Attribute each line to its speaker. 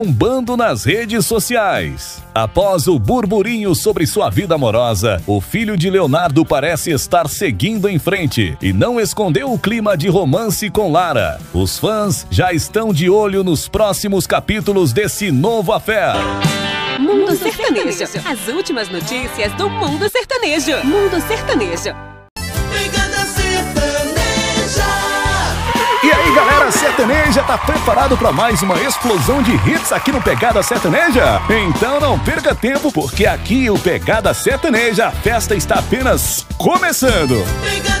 Speaker 1: bombando nas redes sociais. Após o burburinho sobre sua vida amorosa, o filho de Leonardo parece estar seguindo em frente e não escondeu o clima de romance com Lara. Os fãs já estão de olho nos próximos capítulos desse novo affair.
Speaker 2: Mundo Sertanejo. As últimas notícias do Mundo Sertanejo. Mundo Sertanejo.
Speaker 3: Pegada Sertaneja.
Speaker 1: E aí, galera sertaneja, tá preparado para mais uma explosão de hits aqui no Pegada Sertaneja? Então não perca tempo, porque aqui o Pegada Sertaneja, a festa está apenas começando.
Speaker 3: Pegada